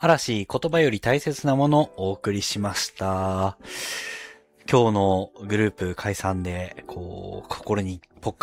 嵐、言葉より大切なものをお送りしました。今日のグループ解散で、心にぽっ